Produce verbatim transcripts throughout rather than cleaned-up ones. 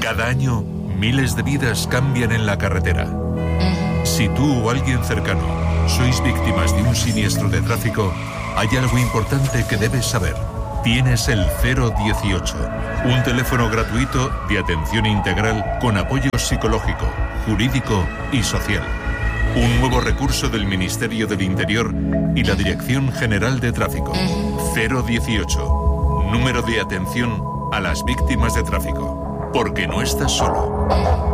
Cada año, miles de vidas cambian en la carretera. Si tú o alguien cercano sois víctimas de un siniestro de tráfico, hay algo importante que debes saber. Tienes el cero dieciocho, un teléfono gratuito de atención integral con apoyo psicológico, jurídico y social. Un nuevo recurso del Ministerio del Interior y la Dirección General de Tráfico. cero dieciocho, número de atención a las víctimas de tráfico. Porque no estás solo.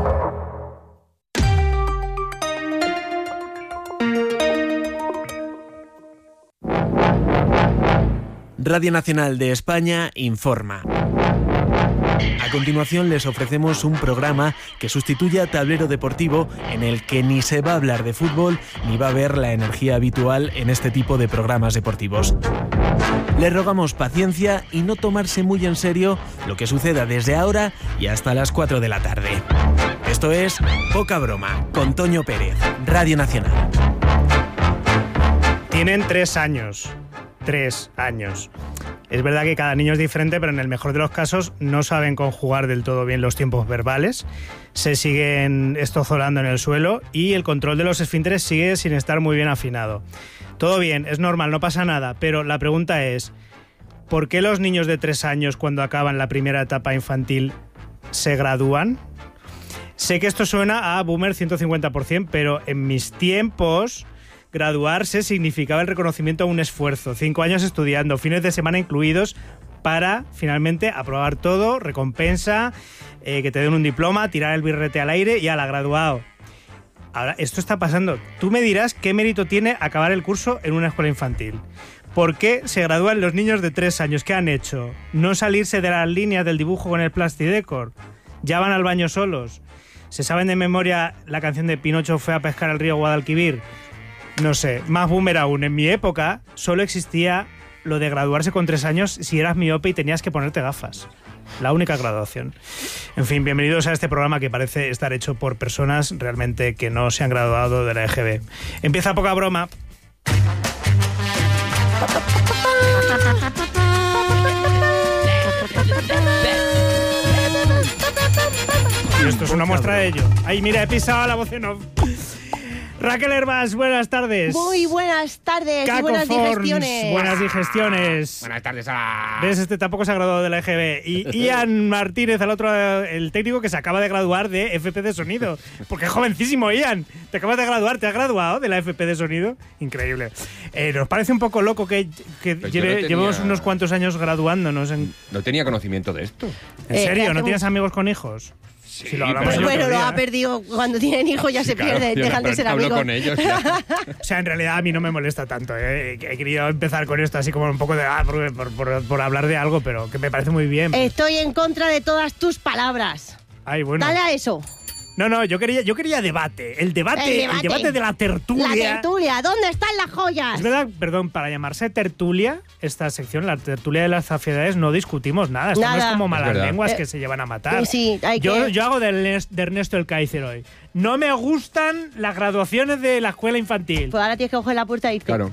Radio Nacional de España informa. A continuación les ofrecemos un programa que sustituye a Tablero Deportivo, en el que ni se va a hablar de fútbol ni va a haber la energía habitual en este tipo de programas deportivos. Les rogamos paciencia y no tomarse muy en serio lo que suceda desde ahora y hasta las cuatro de la tarde. Esto es Poca Broma, con Toño Pérez, Radio Nacional. Tienen tres años. Tres años. Es verdad que cada niño es diferente, pero en el mejor de los casos no saben conjugar del todo bien los tiempos verbales, se siguen estozolando en el suelo y el control de los esfínteres sigue sin estar muy bien afinado. Todo bien, es normal, no pasa nada, pero la pregunta es, ¿por qué los niños de tres años cuando acaban la primera etapa infantil se gradúan? Sé que esto suena a boomer ciento cincuenta por ciento, pero en mis tiempos graduarse significaba el reconocimiento a un esfuerzo, cinco años estudiando, fines de semana incluidos, para finalmente aprobar todo, recompensa, eh, que te den un diploma, tirar el birrete al aire y ala, graduado. Ahora, esto está pasando. Tú me dirás qué mérito tiene acabar el curso en una escuela infantil. ¿Por qué se gradúan los niños de tres años? ¿Qué han hecho? ¿No salirse de las líneas del dibujo con el Plastidecor? ¿Ya van al baño solos? ¿Se saben de memoria la canción de Pinocho fue a pescar al río Guadalquivir? No sé, más boomer aún. En mi época solo existía lo de graduarse con tres años si eras miope y tenías que ponerte gafas. La única graduación. En fin, bienvenidos a este programa que parece estar hecho por personas realmente que no se han graduado de la E G B. Empieza Poca Broma. Y esto es una muestra de ello. Ay, mira, he pisado la voz en off. Raquel Hervás, buenas tardes. Muy buenas tardes Caco y buenas Forns, digestiones. Buenas digestiones. Buenas tardes a la... ¿Ves? Este tampoco se ha graduado de la E G B. Y Ian Martínez, al otro, el técnico que se acaba de graduar de F P de Sonido. Porque es jovencísimo, Ian. Te acabas de graduar, ¿te has graduado de la F P de Sonido? Increíble. Eh, ¿Nos parece un poco loco que, que lleve, no tenía... llevemos unos cuantos años graduándonos? En... No tenía conocimiento de esto. ¿En Eh, serio? ¿No hacemos... tienes amigos con hijos? Sí, si lo hablamos pero... el Bueno, otro lo día, ha ¿eh? perdido. Cuando tienen hijos ya se Claro, pierde, yo dejan no, de ser hablo amigos. con ellos. Ya. O sea, en realidad a mí no me molesta tanto, ¿eh? He querido empezar con esto así como un poco de... Ah, por, por, por, por hablar de algo, pero que me parece muy bien. Estoy en contra de todas tus palabras. Ay, bueno. Dale a eso. No, no, yo quería, yo quería debate. El debate, El el debate. debate de la tertulia. La tertulia. ¿Dónde están las joyas? Es verdad, perdón, para llamarse tertulia, esta sección, la tertulia de las zafiedades, no discutimos nada. Esto Nada. no es como Es malas verdad. lenguas Eh, que se llevan a matar. sí, hay yo, que- yo hago de Ernesto, de Ernesto el Kaiser hoy. No me gustan las graduaciones de la escuela infantil. Pues ahora tienes que coger la puerta e irte. Claro.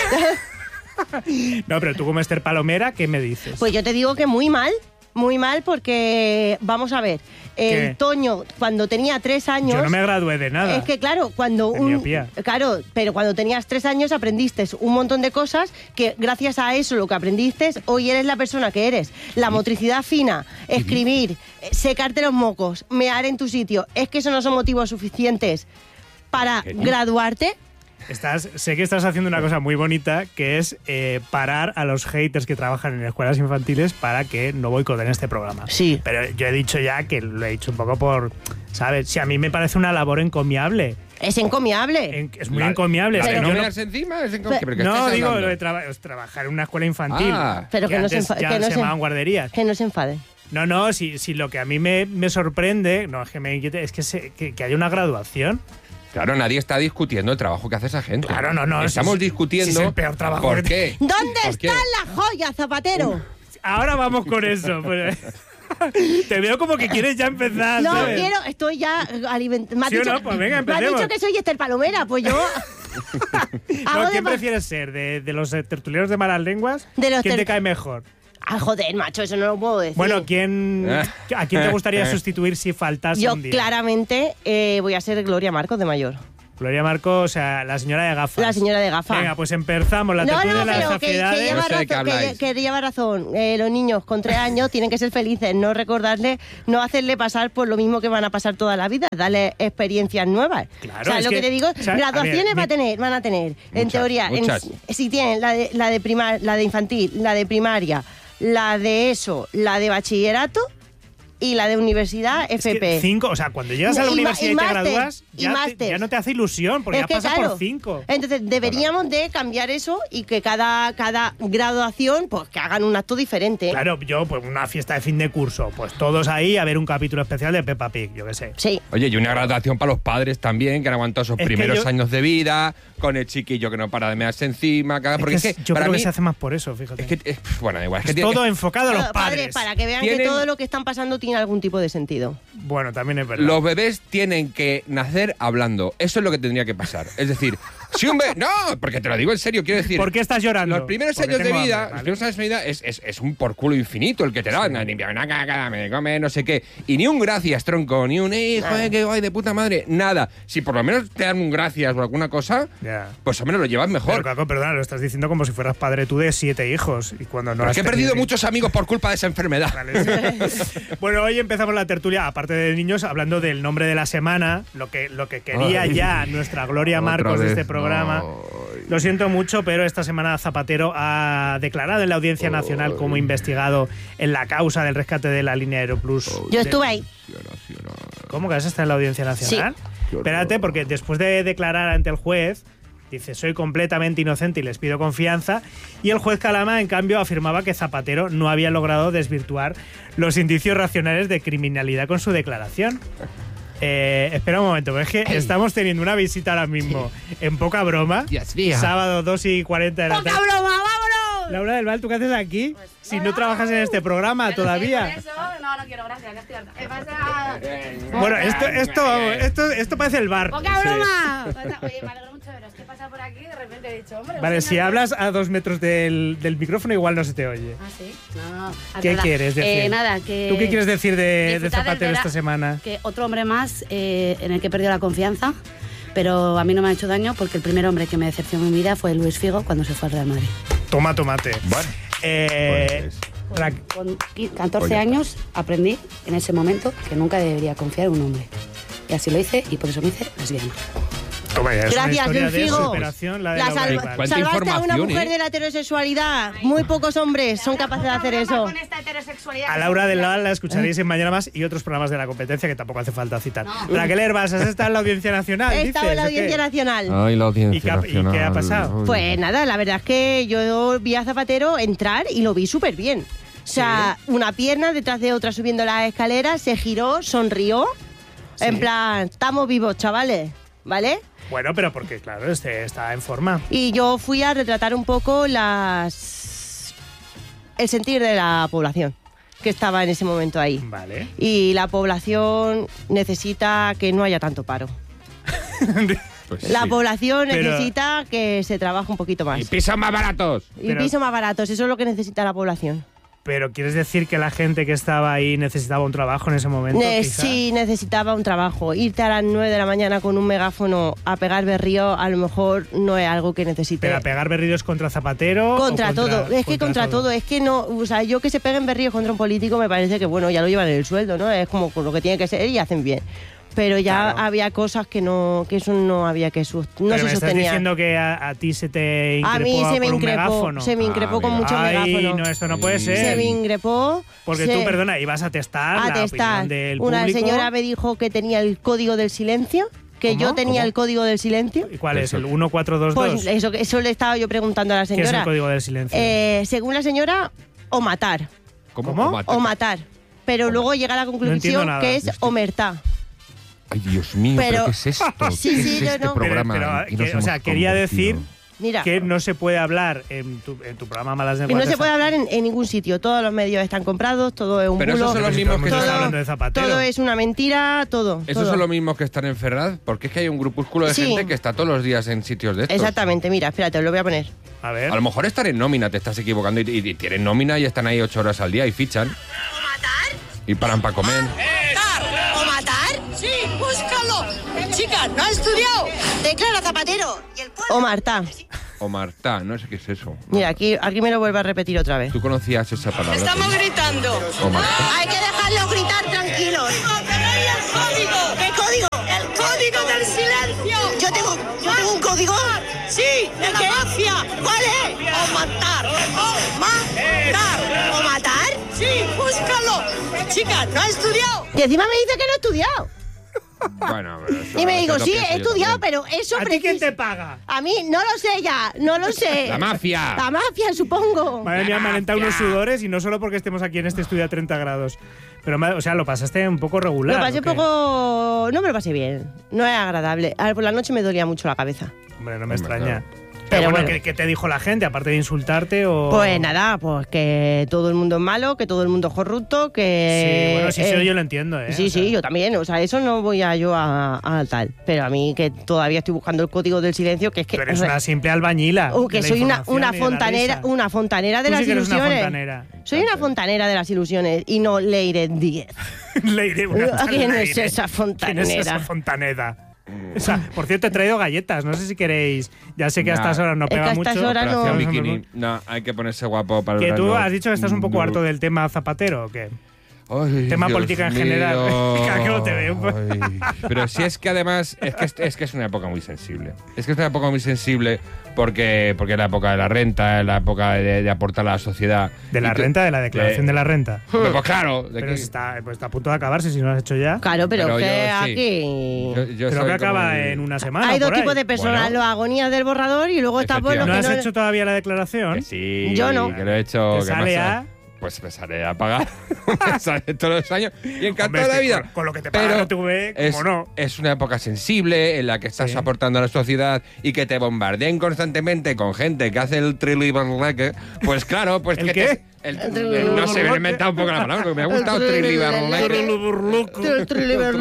No, pero tú como Esther Palomera, ¿qué me dices? Pues yo te digo que muy mal. Muy mal porque, vamos a ver, el ¿Qué? Toño, cuando tenía tres años... Yo no me gradué de nada. Es que claro, cuando De un, miopía. claro, pero cuando tenías tres años aprendiste un montón de cosas que gracias a eso lo que aprendiste hoy eres la persona que eres. La motricidad fina, escribir, eh, secarte los mocos, mear en tu sitio. Es que eso no son motivos suficientes para ¿Qué? graduarte. Estás, sé que estás haciendo una cosa muy bonita, que es eh, parar a los haters que trabajan en escuelas infantiles para que no boicoten este programa. Sí. Pero yo he dicho ya que lo he dicho un poco por... ¿Sabes? Si a mí me parece una labor encomiable. Es encomiable. En- es muy La- encomiable. la es de que no yo no- mearse encima es en... Pero- ¿Pero qué No, estás digo, hablando? lo de traba- es trabajar en una escuela infantil. Ah. Pero que no se antes enfa- ya que no se se- llamaban guarderías. Que no se enfade. No, no, si, si lo que a mí me, me sorprende, no es que me inquiete, es que, se- que, que haya una graduación. Claro, nadie está discutiendo el trabajo que hace esa gente. Claro, no, no, Estamos si- si- discutiendo... si es el peor trabajo ¿Por que- qué? ¿Dónde ¿Por qué? están las joyas, Zapatero? Ahora vamos con eso. Pues. Te veo como que quieres ya empezar. No, ¿sabes? quiero, estoy ya alimentando. Me, has ¿Sí o dicho- no? Pues venga, me has empecemos. dicho que soy Esther Palomera, pues yo. hago No, de ¿quién pa- prefieres ser? ¿De, de los eh, tertulianos de malas lenguas? De los ¿Quién ter- te cae mejor? Ah, joder, macho, eso no lo puedo decir. Bueno, ¿quién, ¿a quién te gustaría sustituir si faltase Yo un día? claramente eh, voy a ser Gloria Marcos de mayor. Gloria Marcos, o sea, la señora de gafas. La señora de gafas. Venga, pues empezamos la No, tertulia no, de las pero que, que saciedades. lleva No sé de qué razón, que, habláis. que lleva razón. Eh, los niños con tres años tienen que ser felices, no recordarle, no hacerle pasar por lo mismo que van a pasar toda la vida, darle experiencias nuevas. Claro, o sea, es lo que, que- te digo, o sea, a graduaciones ver, va a mi- tener, van a tener. en Muchas, teoría, en- muchas. si tienen la de, la de primar, la de infantil, la de primaria, la de eso, la de bachillerato y la de universidad Es F P. que cinco, o sea, cuando llegas a la Y ma- universidad y y, te máster, gradúas, y ya, te- máster. ya no te hace ilusión, porque Es ya que, pasa claro, por cinco. Entonces deberíamos de cambiar eso y que cada, cada graduación pues que hagan un acto diferente. Claro, yo, pues una fiesta de fin de curso, pues todos ahí a ver un capítulo especial de Peppa Pig, yo qué sé. Sí. Oye, y una graduación para los padres también, que han aguantado esos Es que primeros yo- años de vida, con el chiquillo que no para de mearse encima, cada- porque Es es que que, yo para creo mí, que se hace más por eso, fíjate. es que, eh, bueno, da igual, es Es que tiene todo que- enfocado a los Claro, padres. para que vean Tienen- que todo lo que están pasando tiene algún tipo de sentido. Bueno, también es verdad. los bebés tienen que nacer hablando. Eso es lo que tendría que pasar. Es decir, si un bebé... No, porque te lo digo en serio, quiero decir... ¿Por qué estás llorando? Los primeros Porque años de tengo vida, hambre, los ¿vale? primeros años de vida es, es, es un por culo infinito el que te dan. Ni una caca, me come, no sé qué. Y ni un gracias, tronco, ni un hijo, Nada. qué guay de puta madre. Nada. Si por lo menos te dan un gracias o alguna cosa, Ya. pues al menos lo llevas mejor. Pero, Caco, perdona, lo estás diciendo como si fueras padre tú de siete hijos. Y cuando no Pero has es que he tenido perdido ni- muchos amigos por culpa de esa enfermedad. Vale, sí. Bueno, hoy empezamos la tertulia, aparte de niños, hablando del nombre de la semana, lo que, lo que quería Ay. ya nuestra Gloria Otra Marcos de vez, este programa. no. Lo siento mucho, pero esta semana Zapatero ha declarado en la Audiencia Nacional como investigado en la causa del rescate de la línea Aeroplus. Yo de- estuve ahí. ¿Cómo que has estado en la Audiencia Nacional? Sí. Espérate, porque después de declarar ante el juez, dice, soy completamente inocente y les pido confianza. Y el juez Calama, en cambio, afirmaba que Zapatero no había logrado desvirtuar los indicios racionales de criminalidad con su declaración. Eh, espera un momento, es que estamos teniendo una visita ahora mismo en Poca Broma. Dios mío. Sábado dos y cuarenta de la ¡Poca tarde. broma, vámonos! Laura del Val, ¿tú qué haces aquí? Si no trabajas en este programa todavía. Por eso, no, no quiero, gracias, que estoy harta. ¿Qué pasa? Bueno, esto, esto, vamos, esto, esto parece el bar. ¡Poca broma! Oye, me alegro mucho de veros. ¿Qué pasa por aquí? De repente he dicho, hombre... Vale, un si señor- hablas a dos metros del, del micrófono igual no se te oye. Ah, sí. No, no. Ah, ¿Qué verdad. quieres decir? Eh, nada, que... ¿Tú qué quieres decir de, de disfrutar del Zapatero vera- esta semana? Que otro hombre más eh, en el que he perdido la confianza, pero a mí no me ha hecho daño porque el primer hombre que me decepcionó en mi vida fue Luis Figo cuando se fue al Real Madrid. Toma tomate. Bueno, Eh, pues, Ra- Con qui- catorce Pues ya está. años aprendí en ese momento que nunca debería confiar en un hombre. Y así lo hice y por eso me hice lesbiana. toma ya, es una Gracias, historia Luis de Figo. superación, la de La Laura salva- Ibar. ¿Cuánta salvaste a una información, mujer eh? de la heterosexualidad. Muy pocos hombres son capaces de hacer eso. Con esta heterosexualidad. A Laura del Val la escucharéis en Mañana Más y otros programas de la competencia que tampoco hace falta citar. Raquel Herbas, ¿has estado en la Audiencia Nacional? He estado en la dices, o qué? Audiencia Nacional. Ay, la audiencia ¿Y qué ha- y qué ha nacional. pasado? Pues nada, la verdad es que yo vi a Zapatero entrar y lo vi súper bien. O sea, una pierna detrás de otra subiendo las escaleras, se giró, sonrió. Sí. En plan, estamos vivos, chavales, ¿vale? Bueno, pero porque, claro, este está en forma. Y yo fui a retratar un poco las el sentir de la población que estaba en ese momento ahí. Vale. Y la población necesita que no haya tanto paro. Pues La sí. población Pero- necesita que se trabaje un poquito más. Y pisos más baratos. Y Pero- pisos más baratos, eso es lo que necesita la población. Pero ¿quieres decir que la gente que estaba ahí necesitaba un trabajo en ese momento? Ne- quizá? sí, necesitaba un trabajo. Irte a las nueve de la mañana con un megáfono a pegar berrío a lo mejor no es algo que necesite. ¿Pero a pegar berridos contra Zapatero? o Contra todo, es que contra todo. es que no, o sea, yo que se peguen berríos contra un político me parece que bueno, ya lo llevan en el sueldo, ¿no? Es como con lo que tiene que ser y hacen bien. Pero ya Claro. había cosas que no, que eso no había que sus- no Pero se me estás sostenía. diciendo que a, a ti se te increpó A mí se me por un increpó, megáfono. se me increpó Ah, con mira. mucho Ay, megáfono. no, esto no puede Sí. ser. Se me increpó. Porque se- tú, perdona, ibas a testar a la testar. opinión del Una público. señora me dijo que tenía el código del silencio, que ¿Cómo? yo tenía ¿Cómo? el código del silencio. ¿Y cuál es? Eso. ¿El uno cuatro dos dos? Pues eso, eso le estaba yo preguntando a la ¿Qué señora. es el código del silencio? Eh, según la señora, o matar, ¿Cómo? mata? o matar. Pero luego llega a la entiendo conclusión nada. que es omertá. Ay, Dios mío, Pero- ¿pero qué es esto? Sí, ¿Qué sí, es no, este no. Pero- programa? pero, en que nos que- o sea, hemos quería convertido? decir Mira. que no se puede hablar en tu, en tu programa Malas Que Lenguas. no se puede hablar en, en ningún sitio. Todos los medios están comprados, todo es un Pero bulo. esos son los mismos que Todo, están hablando de Zapatero. todo es una mentira, todo. ¿Esos todo. son los mismos que están en Ferraz? Porque es que hay un grupúsculo de Sí. gente que está todos los días en sitios de estos. Exactamente, mira, espérate, os lo voy a poner. A ver. A lo mejor están en nómina, te estás equivocando, y, y- y tienen nómina y están ahí ocho horas al día y fichan. ¿O matar? Y paran para comer. ¿Matar? ¿O matar? Sí, búscalo. Chica, no ha estudiado. Declara Zapatero. Y el pueblo... O Marta. O Marta, no sé qué es eso. Mira, aquí, aquí me lo vuelvo a repetir otra vez. ¿Tú conocías esa palabra? Estamos tú? gritando. O Marta. Hay que dejarlos gritar tranquilos. ¡Tenéis el código! ¿Qué código? El código del silencio. Yo tengo, yo tengo un código. Sí, de la mafia. ¿Cuál es? O matar. O matar. ¿O matar? Sí, búscalo. Chica, no ha estudiado. Y encima me dice que no he estudiado. Bueno, pero eso- Y me eso digo, lo sí, pienso he yo estudiado, también. pero eso ¿A ti quién precis- te paga? A mí no lo sé ya, no lo sé. La mafia. La mafia, supongo. Madre mía, me han entrado unos sudores y no solo porque estemos aquí en este estudio a treinta grados. Pero, ma- o sea, lo pasaste un poco regular. Lo pasé ¿o un qué? poco... No me lo pasé bien. No es agradable. A ver, por la noche me dolía mucho la cabeza. Hombre, no me Hombre, extraña. claro. Pero, Pero bueno, bueno. ¿qué, qué te dijo la gente? Aparte de insultarte o... Pues nada, pues que todo el mundo es malo, que todo el mundo es corrupto, que... Sí, bueno, sí, eh, sí, yo lo entiendo, ¿eh? Sí, O sea, sí, yo también. O sea, eso no voy a yo a, a tal. Pero a mí que todavía estoy buscando el código del silencio, que es que... Tú eres una simple albañila. Uh, que de la soy una, información una y de la fontanera, risa. una fontanera de Tú las sí que eres una ilusiones. fontanera. Soy una fontanera de las ilusiones y no Leire diez. Leire, una tal ¿Quién es Leire. esa fontanera? ¿Quién es esa fontanera? O sea, por cierto, he traído galletas. No sé si queréis. Ya sé que a Nah. estas horas no Es que pega a estas mucho. horas no- Operación Pero- Bikini. No, hay que ponerse guapo para el Que tú verano. has dicho que estás un poco harto del tema Zapatero, ¿o qué? Ay, tema Dios política en mío. general. Cada que lo te veo. Ay. Pero si es que además es que es, es que es una época muy sensible. Es que es una época muy sensible porque porque es la época de la renta, es la época de, de aportar a la sociedad. De la Y tú- renta, de la declaración de- de la renta. Pues, pues claro, de Pero que- está, pues está a punto de acabarse si no lo has hecho ya. Claro, pero, Pero que yo sí. aquí... yo- yo Creo soy que acaba como el- en una semana. Hay dos por ahí. tipos de personas, Bueno. los agonías del borrador y luego está por los ¿No que has no... hecho todavía la declaración? Que sí, Yo no. que lo he hecho. ¿Te ¿qué sale pasa? a? Pues me sale a pagar. me sale todos los años y encantado Hombre, de es la que vida. con- con lo que te Pero paga la T V, es, ¿cómo no? es una época sensible en la que estás Sí. aportando a la sociedad y que te bombardeen constantemente con gente que hace el triliberleque. Pues claro, pues ¿El que qué? te- el- el- no sé, me he inventado un poco la palabra porque me ha gustado triliberleque.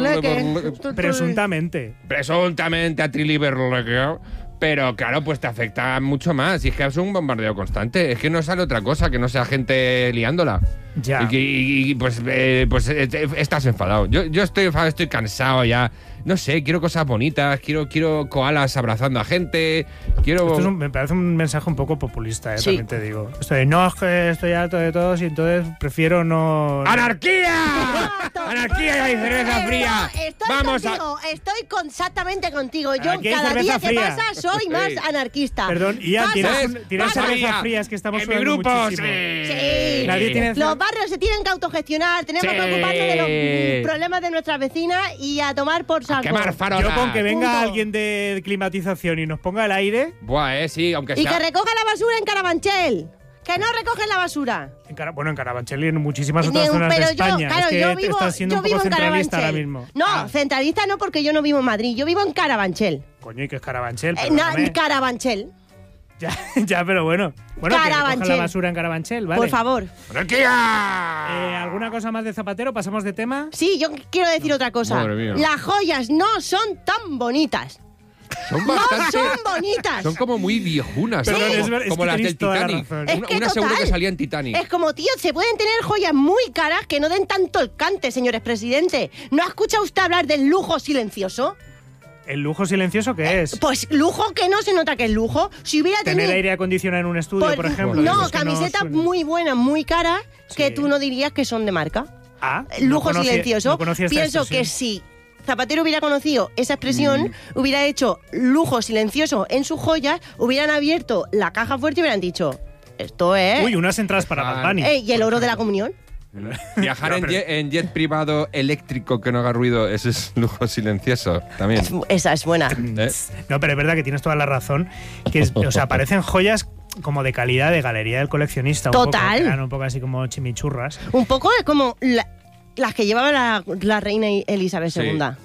Presuntamente. Presuntamente a triliberleque. Pero claro, pues te afecta mucho más. Y es que es un bombardeo constante. Es que no sale otra cosa que no sea gente liándola. Ya. Y, que- y- y, pues, eh, pues eh, eh, estás enfadado. Yo, yo estoy enfadado, estoy cansado ya. No sé, quiero cosas bonitas, quiero, quiero koalas abrazando a gente, quiero... Esto es un- me parece un mensaje un poco populista, eh, Sí. también te digo. Esto de no, es que estoy harto de todos y entonces prefiero no. ¡Anarquía! ¡Anarquía y cerveza Eh, fría! no, estoy ¡Vamos contigo, estoy con- exactamente contigo. Yo Aquí hay cada cerveza día que fría. pasa soy más Sí. anarquista. Perdón, Ian, Pasa, tienes, ¿Ves? un- tienes Pasa, cervezas María. frías que estamos En mi sudando grupo, muchísimo. sí. Sí. Nadie tiene Los barrios se tienen que autogestionar, tenemos Sí. que ocuparnos de los mm, problemas de nuestras vecinas y a tomar por saco. ¡Quemar farolas! Yo con que venga Punto. alguien de climatización y nos ponga el aire. Buah, eh, sí, aunque Y sea... que recoja la basura en Carabanchel. Que no recogen la basura. En Cara- bueno, en Carabanchel y en muchísimas Ni otras en- zonas pero de yo, España. claro, es que yo te vivo, estás siendo yo un poco vivo en centralista ahora Carabanchel. mismo. No, Ah, centralista no, porque yo no vivo en Madrid, yo vivo en Carabanchel. coño, ¿y qué es Carabanchel? Eh, na- Perdóname. Carabanchel, ya, ya, pero bueno. Bueno, que recojan Carabanchel. la basura en Carabanchel, ¿vale? por favor. ¡Anarquía! Eh, ¿Alguna cosa más de Zapatero? ¿Pasamos de tema? Sí, yo quiero decir otra cosa. Madre mía. Las joyas no son tan bonitas. Son No bastante... son bonitas. Son como muy viejunas. Perdón, ¿no? es ver- es como que las tenéis del toda la Titanic. razón. Es Una, que una seguro total. que salía en Titanic. Es como, tío, se pueden tener joyas muy caras que no den tanto el cante, señores presidente. ¿No ha escuchado usted hablar del lujo silencioso? ¿El lujo silencioso qué es? Pues lujo que no se nota que es lujo. Si hubiera Tener tenido... aire acondicionado en un estudio, Pues, por ejemplo. no, esos que camisetas suenan. muy buenas, muy caras, que Sí. tú no dirías que son de marca. Ah, no Lujo conocía- silencioso. no conocía esta Pienso expresión. que si Zapatero hubiera conocido esa expresión, Mm. hubiera hecho lujo silencioso en sus joyas, hubieran abierto la caja fuerte y hubieran dicho, esto es... Uy, unas entradas para Ah. Bad Bunny. Eh, ¿y el oro de la comunión? Viajar No, en, pero- jet, en jet privado eléctrico que no haga ruido, ese es lujo silencioso también. Esa es buena. ¿eh? No, pero es verdad que tienes toda la razón. Que es- o sea, parecen joyas como de calidad de galería del coleccionista. Un Total. Poco, que eran un poco así como chimichurras. Un poco de como la- las que llevaba la, la reina Elizabeth Sí. segunda.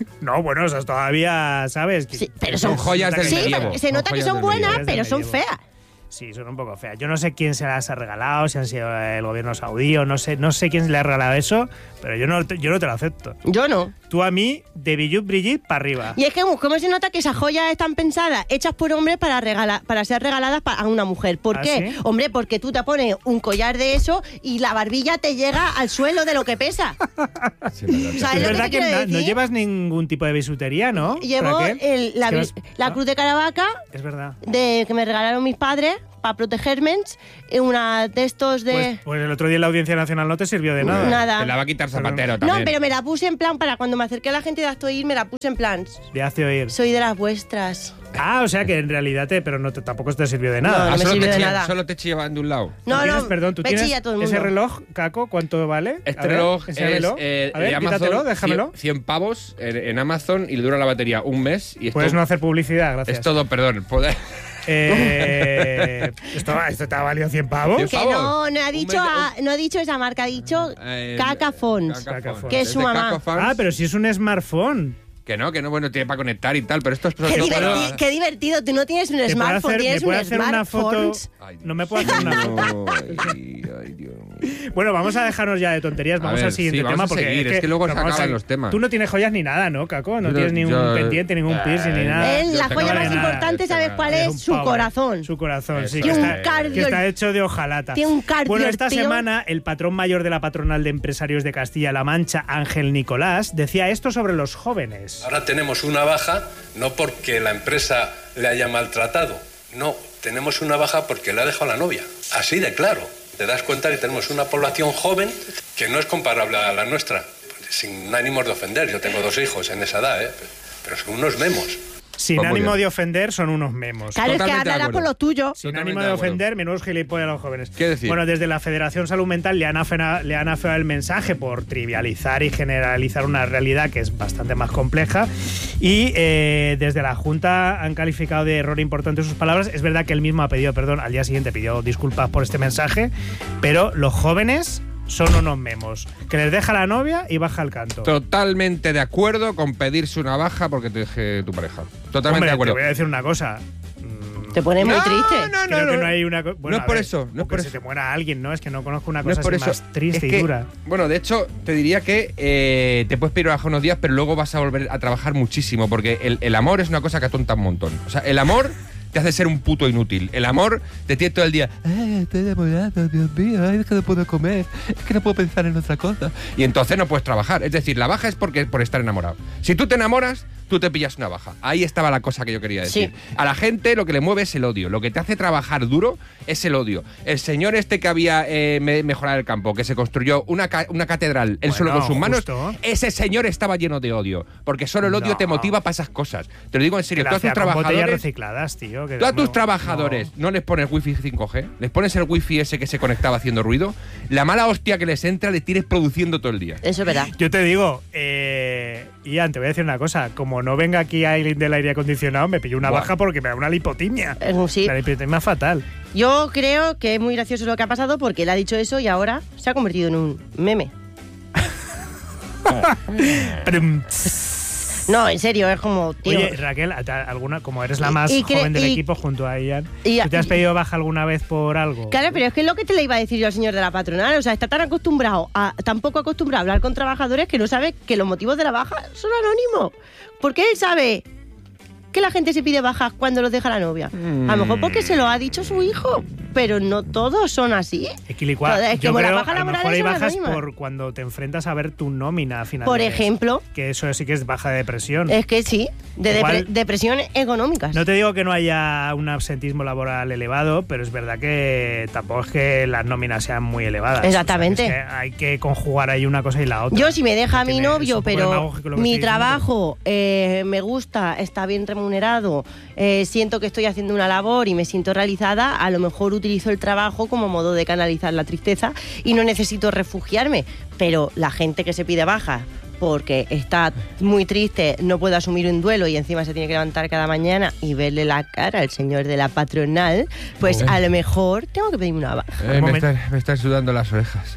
No, bueno, esas todavía, ¿sabes? Sí, pero Son son joyas del Sí, medievo. pero se nota que joyas son del buenas, medievo. pero son medievo. feas. Sí, son un poco feas. Yo no sé quién se las ha regalado, si han sido el gobierno saudí o no sé, no sé quién le ha regalado eso, pero yo no, te- yo no te lo acepto. Yo no. Tú a mí, de Billut Brigitte para arriba. Y es que, ¿cómo se nota que esas joyas están pensadas, hechas por hombres para regalar, para ser regaladas pa- a una mujer? ¿Por ¿Ah, qué? sí? Hombre, porque tú te pones un collar de eso y la barbilla te llega al suelo de lo que pesa. Sí, verdad. ¿Sabes Es lo que verdad te que quiero na- no decir? llevas ningún tipo de bisutería, ¿no? Llevo Raquel? el- la, Es que bis- vas- la ¿no? cruz de Caravaca Es verdad. de que me regalaron mis padres para protegerme, y una de estos de... Pues, pues el otro día en la Audiencia Nacional no te sirvió de nada. Nada. Te la va a quitar Zapatero No, también. pero me la puse en plan para cuando me acerqué a la gente de Acto Ir, me la puse en plan. Le hace oír. Soy de las vuestras. Ah, o sea que en realidad te, pero no te- tampoco te sirvió de nada. No, Ah, me solo, sirve te de chilla- nada. solo te chivan de un lado. ¿Tú No, tienes- no, perdón, tú me tienes chilla todo el ese mundo. reloj, Caco, ¿cuánto vale? Este A ver, reloj enséñamelo. es eh, A ver, de Amazon, quítatelo, déjamelo. cien, cien pavos en, en Amazon y le dura la batería un mes. Y esto, Puedes no hacer publicidad, gracias. es todo, perdón. poder- Eh, ¿esto, ¿Esto te ha valido cien pavos? Cien Que favor. no, no ha Un dicho, mes- a- no ha dicho esa marca, ha dicho Eh, Cacafons. Cacafons. Que es su de mamá. Cacafons. Ah, pero si es un smartphone. Que no, que no, bueno, tiene para conectar y tal, pero esto es... Qué, no puedo- diverti- qué divertido, tú no tienes un ¿Te puedo smartphone, hacer, ¿me tienes puede un hacer una foto? smartphone. Ay, Dios. No me puedo hacer una foto. Ay, ay, Dios mío. Bueno, vamos a dejarnos ya de tonterías, A vamos ver, al siguiente sí, vamos tema. a porque seguir, es es que luego se vamos a acaban seguir. los temas. Tú no tienes joyas ni nada, ¿no, Caco? No Yo- tienes ningún yo- pendiente, ningún piercing ni Eh, nada. Él, yo la sé joya que más no, importante, es que ¿sabes no. cuál Es es? un Su pavo, corazón. Su corazón, sí. Eso Que Tiene está, un cardio. que está hecho de hojalata. Tiene un cardio, Bueno, el esta tío. semana el patrón mayor de la patronal de empresarios de Castilla-La Mancha, Ángel Nicolás, decía esto sobre los jóvenes. Ahora tenemos una baja no porque la empresa le haya maltratado, no, tenemos una baja porque le ha dejado la novia. Así de claro. Te das cuenta que tenemos una población joven que no es comparable a la nuestra. Sin ánimos de ofender, yo tengo dos hijos en esa edad, ¿eh? Pero son unos memos. Sin Pues muy ánimo bien. de ofender, son unos memos. Claro, es que Totalmente de hablará acuerdo. por lo tuyo. Sin Totalmente ánimo de de acuerdo. ofender, menudos gilipollas a los jóvenes. ¿Qué decir? Bueno, desde la Federación Salud Mental le han, afena- le han afeado el mensaje por trivializar y generalizar una realidad que es bastante más compleja. Y eh, desde la Junta han calificado de error importante sus palabras. Es verdad que él mismo ha pedido perdón, al día siguiente pidió disculpas por este mensaje, pero los jóvenes son unos memos. Que les deja la novia y baja el canto. Totalmente de acuerdo con pedirse una baja porque te deje tu pareja. Totalmente Hombre, de te acuerdo. voy a decir una cosa. Te pone muy No, triste. no, Creo no, que no. no hay una co- bueno, No es a por ver, eso, no es o por que se eso. te muera alguien, ¿no? Es que no conozco una No es cosa por así eso. más triste Es y que, dura. Bueno, de hecho, te diría que eh, te puedes pedir baja unos días, pero luego vas a volver a trabajar muchísimo, porque el, el amor es una cosa que atonta un montón. O sea, el amor te hace ser un puto inútil. El amor te tiene todo el día. Ay, estoy enamorado, Dios mío, ay, es que no puedo comer, es que no puedo pensar en otra cosa. Y entonces no puedes trabajar. Es decir, la baja es porque por estar enamorado. Si tú te enamoras, tú te pillas una baja. Ahí estaba la cosa que yo quería decir. Sí. A la gente lo que le mueve es el odio. Lo que te hace trabajar duro es el odio. El señor este que había eh, me- mejorado el campo, que se construyó una, ca- una catedral, él Bueno, solo con sus manos, justo. ese señor estaba lleno de odio. Porque solo el odio No. te motiva para esas cosas. Te lo digo en Que serio. la Tú a tus hacía con botellas trabajadores... recicladas, tío. que Tú a no- tus trabajadores no. les pones wifi cinco G, les pones el wifi ese que se conectaba haciendo ruido, la mala hostia que les entra le tienes produciendo todo el día. Eso es verdad. Yo te digo, eh, Ian, te voy a decir una cosa. Como no venga aquí alguien del aire acondicionado, me pillo una Buah. baja porque me da una lipotimia. Eh, sí. La lipotimia es fatal. Yo creo que es muy gracioso lo que ha pasado porque él ha dicho eso y ahora se ha convertido en un meme. Prum. No, en serio, es como, tío. Oye, Raquel, ¿a- a- alguna, como eres la Y- más y cre- joven del y- equipo junto a Ian, y- ¿tú te has y- pedido baja alguna vez por algo? Claro, pero es que es lo que te le iba a decir yo al señor de la patronal. O sea, está tan acostumbrado, a, tan poco acostumbrado a hablar con trabajadores que no sabe que los motivos de la baja son anónimos. Porque él sabe que la gente se pide bajas cuando los deja la novia. A lo mejor porque se lo ha dicho su hijo, pero no todos son así. Equilicua. Joder, es que Yo como las creo, bajas a lo laborales mejor hay son bajas anónimas. por cuando te enfrentas a ver tu nómina a final Por de mes. ejemplo, Que eso sí que es baja de depresión. es que sí, de Igual- depre- depresión económicas. No te digo que no haya un absentismo laboral elevado, pero es verdad que tampoco es que las nóminas sean muy elevadas. Exactamente. O sea, es que hay que conjugar ahí una cosa y la otra. Yo si me deja Porque mi me- es novio, un poco pero demagógico lo que mi estoy diciendo. trabajo eh, me gusta, está bien remunerado, eh, siento que estoy haciendo una labor y me siento realizada, a lo mejor utilizo el trabajo como modo de canalizar la tristeza y no necesito refugiarme. Pero la gente que se pide baja porque está muy triste, no puede asumir un duelo y encima se tiene que levantar cada mañana y verle la cara al señor de la patronal, pues Oh. a lo mejor tengo que pedirme una baja. Eh, me, momento. están, me están sudando las orejas.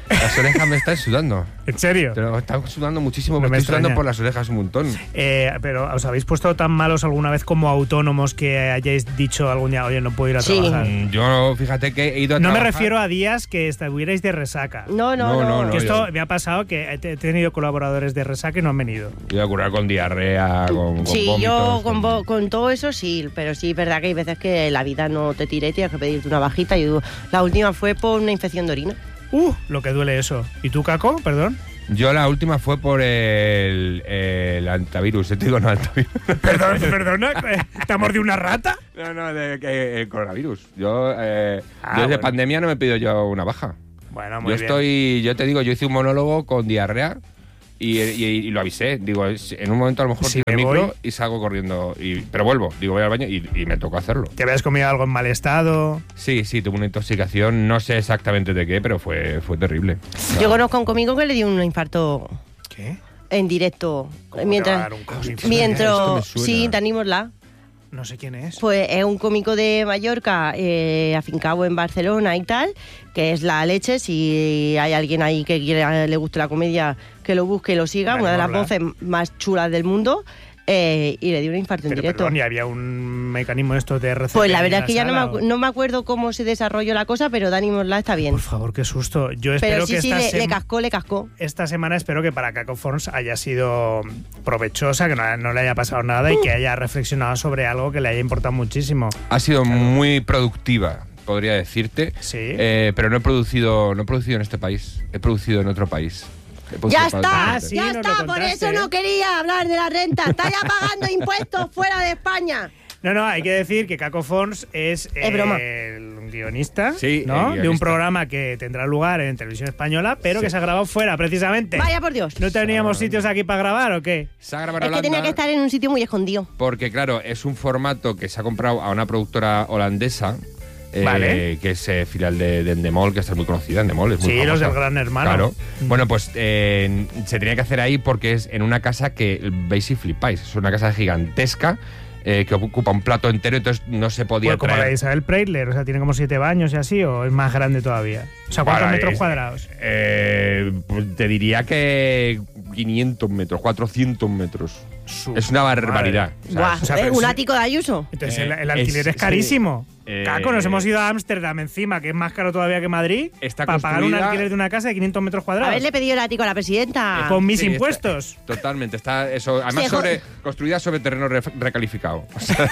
Las orejas me están sudando. ¿En serio? Pero están sudando muchísimo, No me me estoy sudando extraña. por las orejas un montón. Eh, pero ¿os habéis puesto tan malos alguna vez como autónomos que hayáis dicho algún día, oye, no puedo ir a Sí. trabajar? Mm, Yo, fíjate que he ido a No me trabajar- refiero a días que estuvierais de resaca. No, no, No, no. no, no. Que esto yo- me ha pasado que he he tenido colaboradores de resaca y no han venido. He ido a curar con diarrea, con, con Sí, vómitos, yo con, con- vo- con todo eso sí, pero sí es verdad que hay veces que la vida no te tira y tienes que pedirte una bajita. Y la última fue por una infección de orina. Uh, lo que duele eso. ¿Y tú, Caco? Perdón. Yo la última fue por el, el antivirus. Te digo, no, antivirus. Perdón, perdona. ¿Te ha mordido una rata? No, no, de, que- el coronavirus. Yo, eh, Ah, yo desde bueno. pandemia no me pido yo una baja. Bueno, muy Yo bien. estoy, yo te digo, yo hice un monólogo con diarrea y, y- y lo avisé. Digo, es- en un momento a lo mejor Si tiro el me micro voy- y salgo corriendo. Y, pero vuelvo, digo, voy al baño y, y me tocó hacerlo. ¿Te habías comido algo en mal estado? Sí, sí, tuve una intoxicación, no sé exactamente de qué, pero fue, fue terrible. Yo conozco a un cómico que le dio un infarto ¿Qué? en directo. ¿Cómo te va a Mientras, dar un cómico? Esto mientras me suena. sí, Dani Morla. No sé quién es. Pues es un cómico de Mallorca, eh, afincado en Barcelona y tal, que es la leche. Si hay alguien ahí que quiere, le guste la comedia, que lo busque y lo siga. Dani Una de las Morla. voces más chulas del mundo. eh, y le dio un infarto en Pero directo. perdón, y había un mecanismo de estos de R C P Pues la en verdad es que ya no me, sala, acu- ¿o? no me acuerdo cómo se desarrolló la cosa, pero Dani Morla está bien. Por favor, qué susto. Yo espero Pero sí, que sí, esta, le, le sem- cascó, le cascó. esta semana espero que para Caco Forns haya sido provechosa, que no, no le haya pasado nada y que haya reflexionado sobre algo que le haya importado muchísimo. Ha sido muy productiva, podría decirte. Sí. Eh, pero no he producido, no he producido en este país. He producido en otro país. He producido Ya para está, otro Ah, país. sí, ya nos lo está, por contaste, eso ¿eh? no quería hablar de la renta. Está ya pagando impuestos fuera de España. No, no, hay que decir que Caco Forns es, Es broma. el guionista, Sí, ¿no? el de un guionista. programa que tendrá lugar en televisión española, pero Sí. que se ha grabado fuera, precisamente. Vaya por Dios. ¿No teníamos sitios aquí para grabar o qué? Se ha grabado Es que tenía que estar en un sitio muy escondido. Porque, claro, es un formato que se ha comprado a una productora holandesa. eh, Vale. Que es eh, filial de, de Endemol, que está muy conocida. Endemol es muy Sí, famosa. los del Gran Hermano. Claro. Mm. Bueno, pues eh, se tenía que hacer ahí porque es en una casa que veis y flipáis. Es una casa gigantesca eh, que ocupa un plato entero, entonces no se podía Pues como la de traer. Isabel Preitler, o sea, tiene como siete baños y así, o es más grande todavía. O sea, ¿cuántos Para, metros es- cuadrados? Eh, pues te diría que quinientos metros, cuatrocientos metros. Su Es una barbaridad. madre. O sea, Buah, o sea, ¿eh? pero un sí. ático de Ayuso. Entonces Eh, el, el alquiler es- es, carísimo. eh, Caco, nos hemos ido a Ámsterdam encima, que es más caro todavía que Madrid, Está para pagar un construida- alquiler de una casa de quinientos metros cuadrados. Haberle pedido el ático a la presidenta. Con mis Sí, está- impuestos. Totalmente, está eso. Además, Sí, sobre, jo- construida sobre terreno re- recalificado. O sea,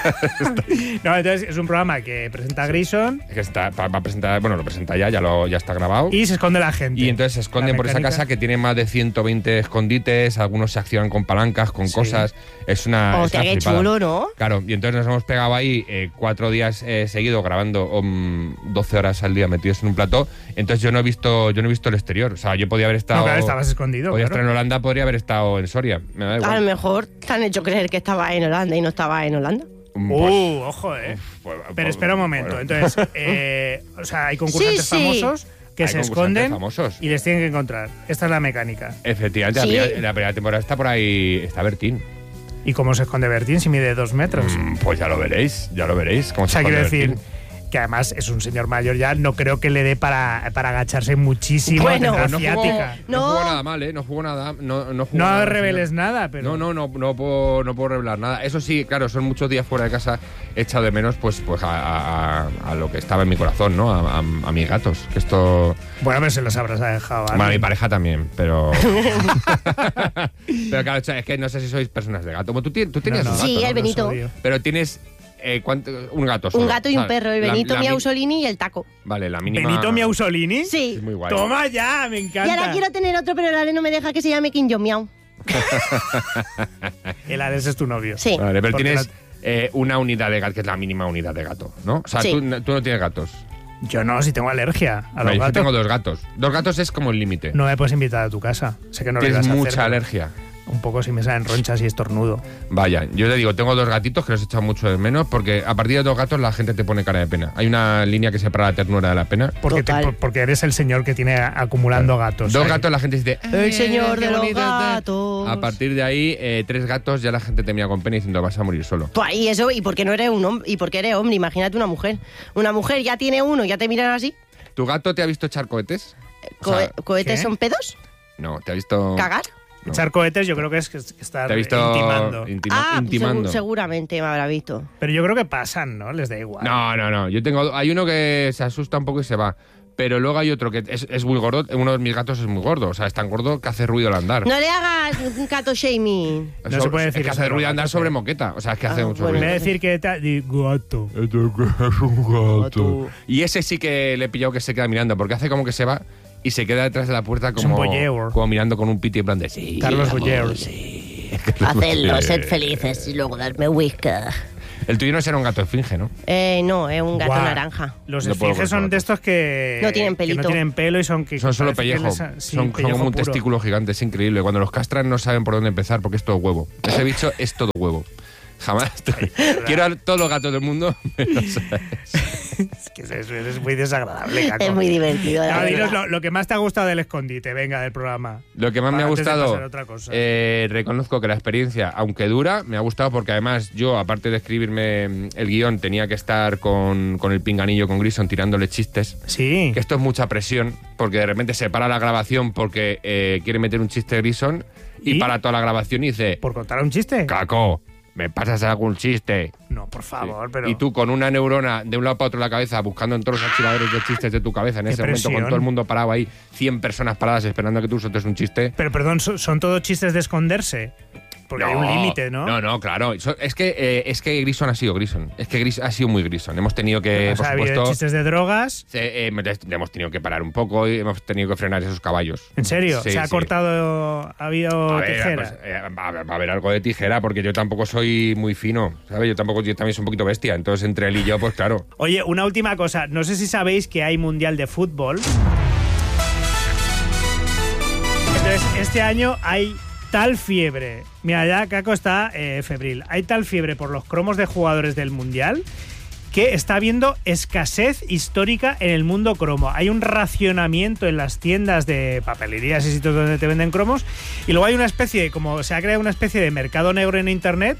No, entonces es un programa que presenta a Grison que está, va va a presentar, bueno, lo presenta ya, ya, lo, ya está grabado. y se esconde la gente. Y entonces se esconden La por esa mecánica- casa que tiene más de ciento veinte escondites, algunos se accionan con palancas, con Sí. cosas. Es una. es Hostia, una qué flipada. chulo, ¿no? Claro, y entonces nos hemos pegado ahí eh, cuatro días eh, seguidos grabando um, doce horas al día metidos en un plató. Entonces yo no he visto, yo no he visto el exterior. O sea, yo podía haber estado. No, claro, estabas escondido. Podía claro. estar en Holanda, podría haber estado en Soria. Me da igual. A lo mejor te han hecho creer que estaba en Holanda y no estaba en Holanda. Mm, Uh, pues, ojo, eh. pues, Pero pues, espera un momento. bueno. Entonces, eh, o sea, hay concursantes Sí, sí. famosos que Hay se concursantes esconden famosos. y les tienen que encontrar. Esta es la mecánica. Efectivamente, Sí. la, primera, la primera temporada está por ahí, está Bertín. ¿Y cómo se esconde Bertín si mide dos metros? Mm, pues ya lo veréis, ya lo veréis. Cómo O sea, se quiero esconde decir Bertín. que además es un señor mayor ya, no creo que le dé para, para agacharse muchísimo. Bueno, tendrá No jugó, ciática. no No. jugó nada mal, ¿eh? No jugó nada. No, no, jugó No nada, reveles señor. nada, pero. No, no, no, no puedo, no puedo revelar nada. Eso sí, claro, son muchos días fuera de casa. He echado de menos, pues, pues a, a- a lo que estaba en mi corazón, ¿no? A, a- a mis gatos. Que esto. Bueno, pero se los habrás dejado. Bueno, a mi alguien. pareja también, pero. pero claro, es que no sé si sois personas de gato. Bueno, tú, ti- tú tenías No, no, un gato, Sí, ¿no? el Benito. Los odio. Pero tienes. Eh, ¿cuánto? Un gato solo. Un gato y un ¿sabes? perro, el La- Benito la mi- Miausolini y el taco. Vale, la mínima. ¿Benito Miausolini? Sí. Es muy guay. Toma ya, me Y encanta. ahora quiero tener otro, pero el Ale no me deja que se llame Kim Jong Miau. El Ares es tu novio. Sí. Vale, pero Porque tienes la- eh, una unidad de gato, que es la mínima unidad de gato, ¿no? O sea, Sí. tú, no- tú no tienes gatos. Yo no, si tengo alergia a los Vale, yo gatos. tengo dos gatos. Dos gatos es como el límite. No me puedes invitar a tu casa. Sé que no lo Tienes ibas a mucha hacer, pero alergia. Un poco si me salen ronchas y estornudo. Vaya, yo te digo, tengo dos gatitos que los he echado mucho de menos porque a partir de dos gatos la gente te pone cara de pena. Hay una línea que separa la ternura de la pena. Porque, te- Total. por- porque eres el señor que tiene acumulando gatos. Dos Ahí. gatos la gente dice... El "Eh, señor qué de los bonito este". gatos. A partir de ahí, eh, tres gatos ya la gente te mira con pena diciendo vas a morir solo. Pues y eso, y porque no eres un hombre, y porque eres hombre, imagínate una mujer. Una mujer ya tiene uno, ya te miran así. ¿Tu gato te ha visto echar cohetes? Co- O sea, ¿Cohetes ¿qué? son pedos? No, ¿te has visto...? ¿Cagar? No. Echar cohetes yo creo que es que es- que estar ¿Te has visto intimando. intima- ah, intimando? segu- seguramente me habrá visto. Pero yo creo que pasan, ¿no? Les da igual. No, no, no. Yo tengo... Hay uno que se asusta un poco y se va. Pero luego hay otro que es, es muy gordo. Uno de mis gatos es muy gordo. O sea, es tan gordo que hace ruido al andar. No le hagas un gato shaming. No Eso- se puede es decir que eso hace de ruido los al andar gatos, sobre ¿eh? moqueta. O sea, es que Ah, hace mucho bueno. En ruido. vez de decir que te, di gato. Es un gato. Y ese sí que le he pillado que se queda mirando, porque hace como que se va y se queda detrás de la puerta Es un como, voyeur. como mirando con un piti en plan de sí. Carlos amor, Boyer. sí. Hacedlo, sed felices y luego darme whisky. El tuyo no será un gato esfinge, ¿no? Eh, no, es un gato Guau. naranja. Los No puedo esfinges con son de gatos. estos que No tienen que pelito. no tienen pelo y son que Son solo parece que pellejo. les- sí, son, son pellejo como un puro. testículo gigante, es increíble. Cuando los castran no saben por dónde empezar porque es todo huevo. Ese bicho es todo huevo. Jamás. Quiero a todos los gatos del mundo, menos a ese. Es que es, es muy desagradable, Caco. Es muy divertido. la No, verdad. dinos lo, lo que más te ha gustado del escondite, venga, del programa. Lo que más me ha Antes de gustado, pasar a otra cosa. eh, reconozco que la experiencia, aunque dura, me ha gustado porque además yo, aparte de escribirme mm, el guión, tenía que estar con, con el pinganillo, con Grison, tirándole chistes. Sí. Que esto es mucha presión, porque de repente se para la grabación porque eh, quiere meter un chiste Grison y, ¿Y? para toda la grabación y dice, ¿Por contar un chiste? Caco, ¿me pasas algún chiste? No, por favor, pero... Y tú con una neurona de un lado para otro de la cabeza, buscando en todos los archivadores de chistes de tu cabeza, en Qué ese momento, con presión. todo el mundo parado ahí, cien personas paradas esperando a que tú sueltes un chiste. Pero perdón, ¿son, son todos chistes de esconderse? Porque hay un límite, ¿no? No, no, claro. Eso- Es que, eh, es que Grison ha sido Grison. Es que Grison ha sido muy Grison. Hemos tenido que, o sea, por ha habido supuesto, chistes de drogas. eh, eh, le hemos tenido que parar un poco y hemos tenido que frenar esos caballos. ¿En serio? Sí, ¿Se ha sí. cortado? ¿Ha habido A ver, tijera? pues, eh, va, a haber- va a haber algo de tijera porque yo tampoco soy muy fino, ¿sabes? Yo tampoco, yo también soy un poquito bestia. Entonces, entre él y yo, pues claro. Oye, una última cosa. No sé si sabéis que hay Mundial de Fútbol. Entonces, este año hay tal fiebre. Mira, ya Caco está eh, febril. Hay tal fiebre por los cromos de jugadores del Mundial que está habiendo escasez histórica en el mundo cromo. Hay un racionamiento en las tiendas de papelerías y sitios donde te venden cromos, y luego hay una especie, como se ha creado una especie de mercado negro en internet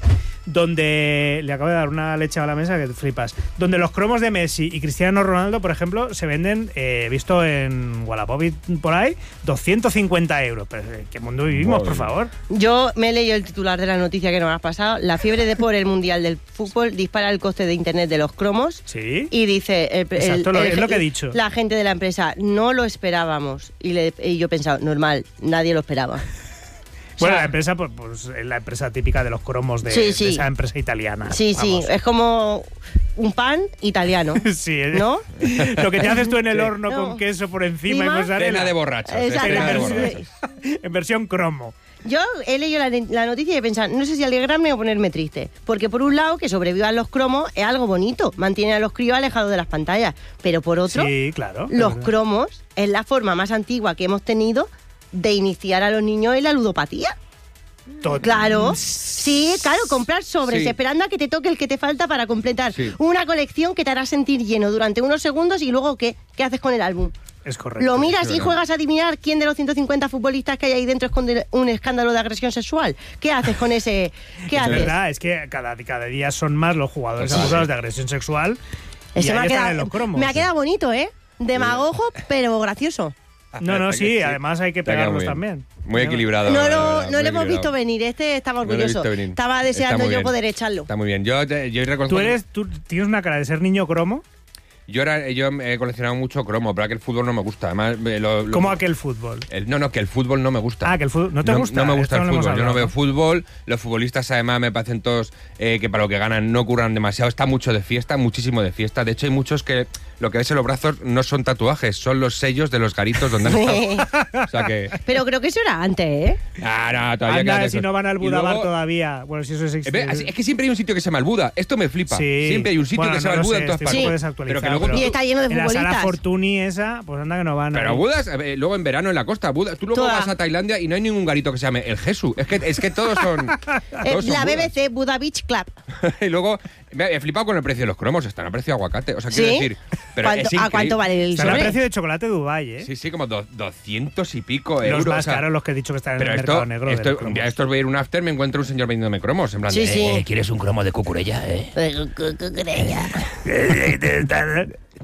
donde le acabo de dar una leche a la mesa que te flipas, donde los cromos de Messi y Cristiano Ronaldo, por ejemplo, se venden, eh, visto en Wallapop y por ahí, doscientos cincuenta euros. Pero ¿en qué mundo vivimos, por favor? Yo me he leído el titular de la noticia que nos has pasado. La fiebre de por el Mundial del Fútbol dispara el coste de Internet de los cromos. Sí. Y dice... El, el- Exacto, lo- el- es lo que he dicho. La gente de la empresa, no lo esperábamos. Y, le- y yo he pensado, normal, nadie lo esperaba. Bueno, O sea, la empresa, pues, pues, es la empresa típica de los cromos de, Sí, sí. de esa empresa italiana. Sí, sí, Vamos. es como un pan italiano. Sí, ¿eh? ¿No? Lo que te haces tú en el horno No. con queso por encima y Encima, mozzarella. Cena de borrachos. eh, Exacto. cena de En borrachos. versión, en versión cromo. Yo he leído la, la noticia y he pensado, no sé si alegrarme o ponerme triste. Porque por un lado, que sobrevivan los cromos es algo bonito, mantiene a los críos alejados de las pantallas. Pero por otro, Sí, claro. los es verdad. cromos es la forma más antigua que hemos tenido de iniciar a los niños en la ludopatía. Tot- Claro, sí, claro, comprar sobres, Sí. esperando a que te toque el que te falta para completar Sí. una colección que te hará sentir lleno durante unos segundos y luego ¿qué? ¿Qué haces con el álbum? Es correcto. Lo miras sí, y verdad. juegas a adivinar quién de los ciento cincuenta futbolistas que hay ahí dentro esconde un escándalo de agresión sexual. ¿Qué haces con ese? ¿Qué Es haces? verdad, es que cada, cada día son más los jugadores Sí. acusados de agresión sexual. Y Ese ahí me ha, están quedado, en los cromos. me ha quedado bonito, ¿eh? Demagogo, pero gracioso. No, no, Está que sí, sí. además hay que Te ha quedado pegarlos muy bien. también. Muy equilibrado. No la lo, verdad, no muy lo hemos equilibrado. visto venir, este estaba No lo he orgulloso. visto venir. Estaba Está deseando muy yo bien. poder echarlo. Está muy bien. Yo, te- yo reconozco- ¿Tú eres, tú tienes una cara de ser niño cromo? Yo, era, yo he coleccionado mucho cromo, pero que el fútbol no me gusta. Además, eh, lo- lo- ¿Cómo aquel fútbol? el- no, no, que el fútbol no me gusta. Ah, que el fútbol no te gusta. No me gusta Esto el no lo hemos fútbol. Yo no hablado, veo ¿no? fútbol. Los futbolistas, además, me parecen todos eh, que para lo que ganan no curran demasiado. Está mucho de fiesta, muchísimo de fiesta. De hecho, hay muchos que lo que ves en los brazos no son tatuajes, son los sellos de los garitos donde han estado. O sea que. Pero creo que eso era antes, ¿eh? Ah, no, todavía Anda, quedan si esos. no van al Y Buda Bar luego- todavía. Bueno, si eso es... Eh, ve, así- Es que siempre hay un sitio que se llama el Buda. Esto me flipa. Sí. Siempre hay un sitio Bueno, que se no llama el lo Buda sé, en todas estoy partes. un poco desactualizado, Pero que luego pero- Y está lleno de En la sala futbolistas. Fortuny esa, pues anda que no van. Pero ahí. Budas, eh, luego en verano en la costa, Buda, tú luego Toda. vas a Tailandia y no hay ningún garito que se llame el Jesús. Es que, es que todos son. Eh, todos son la B B Budas. C, Buda Beach Club. Y luego me he flipado con el precio de los cromos, están a precio de aguacate. O sea, ¿Sí? quiero decir. Pero ¿Cuánto- es ¿A increíble. cuánto vale el Están a sobre? precio de chocolate Dubai, ¿eh? Sí, sí, como do- doscientos y pico Los euros. más o sea, caros, los que he dicho que están en pero el esto, mercado negro. esto, del un cromo. día estos voy a ir a un after, me encuentro un señor vendiéndome cromos. En plan, Sí, de, sí. "Eh, ¿quieres un cromo de cucurella, eh?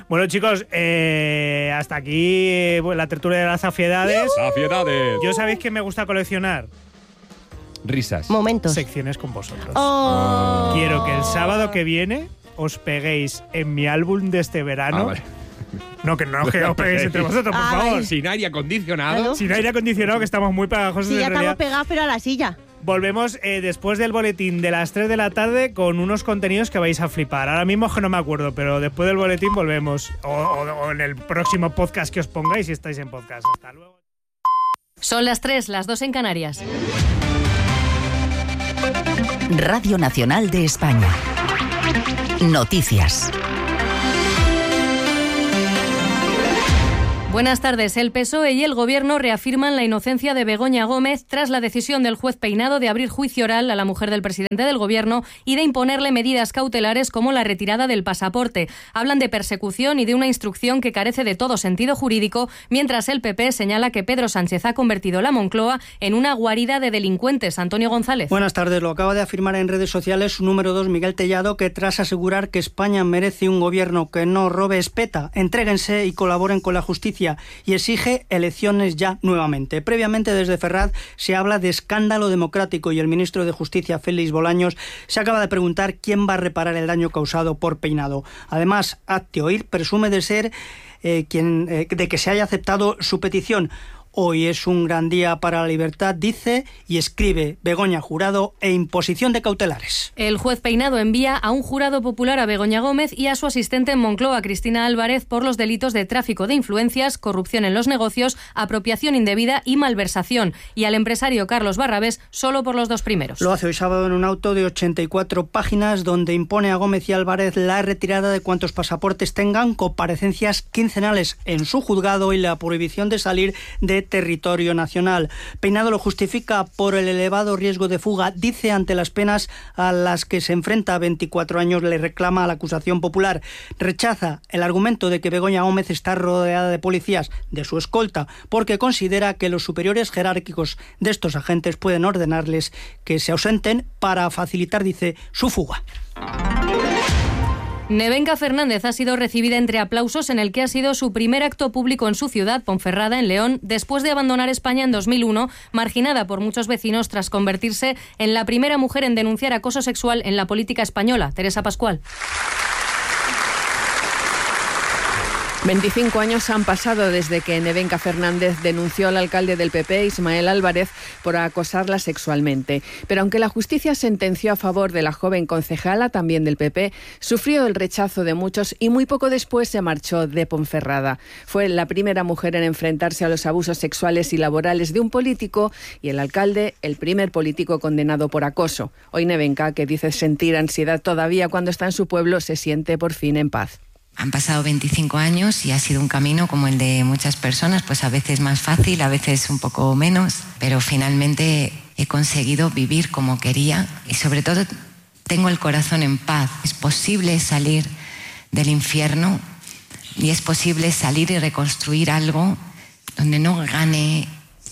Bueno, chicos, eh, hasta aquí eh, la tertulia de las zafiedades. ¡Zafiedades! ¿Yo sabéis que me gusta coleccionar? Risas. Momentos. Secciones con vosotros. Oh. Quiero que el sábado que viene os peguéis en mi álbum de este verano. Ah, vale. No, que no, que os peguéis entre vosotros, por Ah, favor. vale. Sin aire acondicionado. Claro. Sin aire acondicionado, que estamos muy pegajosos Sí, en ya realidad. estamos pegados, pero a la silla. Volvemos eh, después del boletín de las tres de la tarde con unos contenidos que vais a flipar. Ahora mismo es que no me acuerdo, pero después del boletín volvemos. O, o- o en el próximo podcast que os pongáis si estáis en podcast. Hasta luego. Son las tres, las dos en Canarias. Radio Nacional de España. Noticias. Buenas tardes. El P S O E y el Gobierno reafirman la inocencia de Begoña Gómez tras la decisión del juez Peinado de abrir juicio oral a la mujer del presidente del Gobierno y de imponerle medidas cautelares como la retirada del pasaporte. Hablan de persecución y de una instrucción que carece de todo sentido jurídico, mientras el P P señala que Pedro Sánchez ha convertido la Moncloa en una guarida de delincuentes. Antonio González. Buenas tardes. Lo acaba de afirmar en redes sociales su número dos, Miguel Tellado, que tras asegurar que España merece un gobierno que no robe espeta, entréguense y colaboren con la justicia, y exige elecciones ya nuevamente. Previamente, desde Ferraz se habla de escándalo democrático y el ministro de Justicia, Félix Bolaños, se acaba de preguntar quién va a reparar el daño causado por Peinado. Además, hazte oír, presume de ser eh, quien, eh, de que se haya aceptado su petición. Hoy es un gran día para la libertad, dice y escribe Begoña Jurado, e imposición de cautelares. El juez Peinado envía a un jurado popular a Begoña Gómez y a su asistente en Moncloa, Cristina Álvarez, por los delitos de tráfico de influencias, corrupción en los negocios, apropiación indebida y malversación, y al empresario Carlos Barrabés solo por los dos primeros. Lo hace hoy sábado en un auto de ochenta y cuatro páginas donde impone a Gómez y Álvarez la retirada de cuantos pasaportes tengan, comparecencias quincenales en su juzgado y la prohibición de salir de territorio nacional. Peinado lo justifica por el elevado riesgo de fuga. Dice, ante las penas a las que se enfrenta, veinticuatro años, le reclama a la acusación popular. Rechaza el argumento de que Begoña Gómez está rodeada de policías de su escolta, porque considera que los superiores jerárquicos de estos agentes pueden ordenarles que se ausenten para facilitar, dice, su fuga. Nevenka Fernández ha sido recibida entre aplausos en el que ha sido su primer acto público en su ciudad, Ponferrada, en León, después de abandonar España en dos mil uno, marginada por muchos vecinos tras convertirse en la primera mujer en denunciar acoso sexual en la política española. Teresa Pascual. veinticinco años han pasado desde que Nevenka Fernández denunció al alcalde del P P, Ismael Álvarez, por acosarla sexualmente. Pero aunque la justicia sentenció a favor de la joven concejala, también del P P, sufrió el rechazo de muchos y muy poco después se marchó de Ponferrada. Fue la primera mujer en enfrentarse a los abusos sexuales y laborales de un político y el alcalde, el primer político condenado por acoso. Hoy Nevenka, que dice sentir ansiedad todavía cuando está en su pueblo, se siente por fin en paz. Han pasado veinticinco años y ha sido un camino como el de muchas personas, pues a veces más fácil, a veces un poco menos, pero finalmente he conseguido vivir como quería y sobre todo tengo el corazón en paz. Es posible salir del infierno y es posible salir y reconstruir algo donde no gane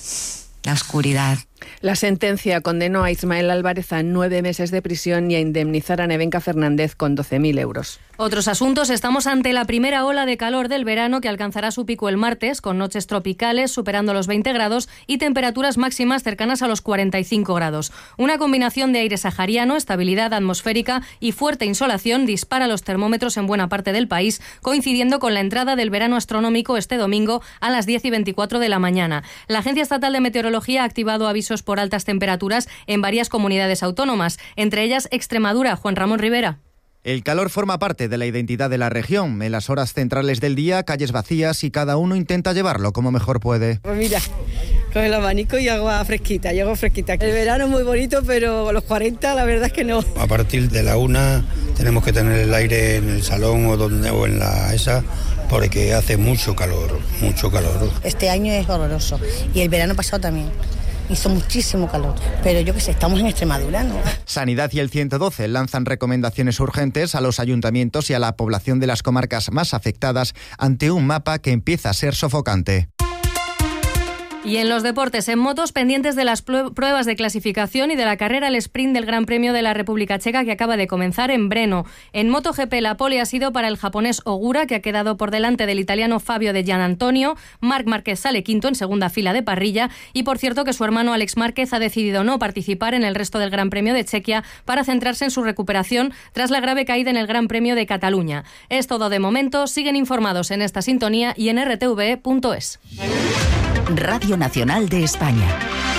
la oscuridad. La sentencia condenó a Ismael Álvarez a nueve meses de prisión y a indemnizar a Nevenka Fernández con doce mil euros. Otros asuntos. Estamos ante la primera ola de calor del verano que alcanzará su pico el martes, con noches tropicales superando los veinte grados y temperaturas máximas cercanas a los cuarenta y cinco grados. Una combinación de aire sahariano, estabilidad atmosférica y fuerte insolación dispara los termómetros en buena parte del país, coincidiendo con la entrada del verano astronómico este domingo a las diez y veinticuatro de la mañana. La Agencia Estatal de Meteorología ha activado avisos por altas temperaturas en varias comunidades autónomas, entre ellas Extremadura. Juan Ramón Rivera. El calor forma parte de la identidad de la región. En las horas centrales del día, calles vacías y cada uno intenta llevarlo como mejor puede. Pues mira, con el abanico y agua fresquita, llego fresquita. El verano es muy bonito, pero a los cuarenta la verdad es que no. A partir de la una tenemos que tener el aire en el salón o, donde, o en la esa, porque hace mucho calor, mucho calor. Este año es horroroso y el verano pasado también. Hizo muchísimo calor, pero yo qué sé, estamos en Extremadura, ¿no? Sanidad y el ciento doce lanzan recomendaciones urgentes a los ayuntamientos y a la población de las comarcas más afectadas ante un mapa que empieza a ser sofocante. Y en los deportes, en motos, pendientes de las pruebas de clasificación y de la carrera al sprint del Gran Premio de la República Checa que acaba de comenzar en Brno. En MotoGP la pole ha sido para el japonés Ogura, que ha quedado por delante del italiano Fabio de Gianantonio. Marc Márquez sale quinto en segunda fila de parrilla y por cierto que su hermano Alex Márquez ha decidido no participar en el resto del Gran Premio de Chequia para centrarse en su recuperación tras la grave caída en el Gran Premio de Cataluña. Es todo de momento, siguen informados en esta sintonía y en r t v punto es. Radio Nacional de España.